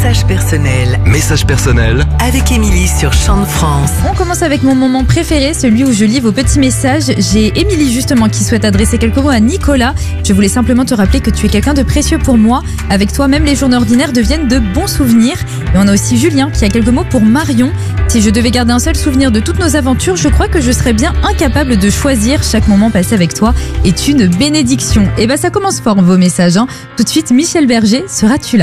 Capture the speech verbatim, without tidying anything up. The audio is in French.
Message personnel. Message personnel Avec Émilie sur Chant de France. On commence avec mon moment préféré, celui où je lis vos petits messages. J'ai Émilie justement qui souhaite adresser quelques mots à Nicolas. Je voulais simplement te rappeler que tu es quelqu'un de précieux pour moi. Avec toi, même les journées ordinaires deviennent de bons souvenirs. Et on a aussi Julien qui a quelques mots pour Marion. Si je devais garder un seul souvenir de toutes nos aventures, je crois que je serais bien incapable de choisir. Chaque moment passé avec toi est une bénédiction. Et bah ça commence fort vos messages. Hein. Tout de suite, Michel Berger, seras-tu là ?